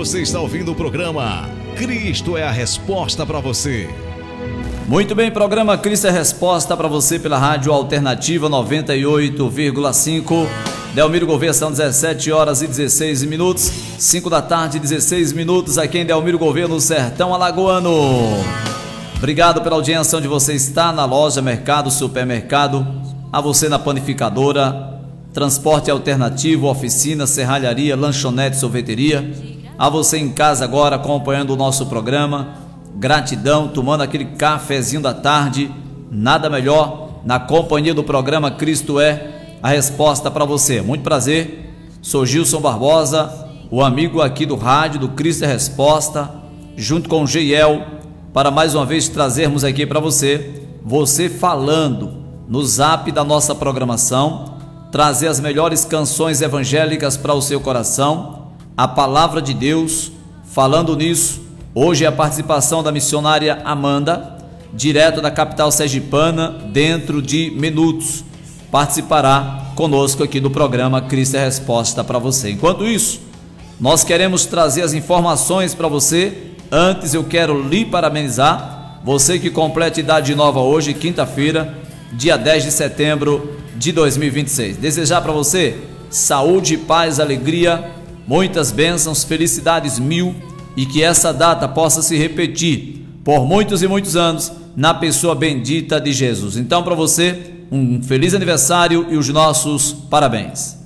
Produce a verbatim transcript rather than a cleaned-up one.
Você está ouvindo o programa Cristo é a Resposta para você. Muito bem, programa Cristo é a Resposta para você pela Rádio Alternativa noventa e oito vírgula cinco. Delmiro Gouveia, são dezessete horas e dezesseis minutos, cinco da tarde, dezesseis minutos, aqui em Delmiro Gouveia, no Sertão Alagoano. Obrigado pela audiência onde você está, na loja, mercado, supermercado, a você na panificadora, transporte alternativo, oficina, serralharia, lanchonete, sorveteria, a você em casa agora acompanhando o nosso programa. Gratidão, tomando aquele cafezinho da tarde, nada melhor na companhia do programa Cristo é a Resposta para você. Muito prazer, sou Gilson Barbosa, o amigo aqui do rádio do Cristo é a Resposta, junto com o Geiel, para mais uma vez trazermos aqui para você, você falando no zap da nossa programação, trazer as melhores canções evangélicas para o seu coração, a palavra de Deus. Falando nisso, hoje é a participação da missionária Amanda, direto da capital sergipana, dentro de minutos, participará conosco aqui do programa Cristo é a Resposta para você. Enquanto isso, nós queremos trazer as informações para você. Antes eu quero lhe parabenizar, você que completa idade nova hoje, quinta-feira, dia dez de setembro de dois mil e vinte e seis. Desejar para você saúde, paz, alegria, muitas bênçãos, felicidades mil, e que essa data possa se repetir por muitos e muitos anos na pessoa bendita de Jesus. Então, para você, um feliz aniversário e os nossos parabéns.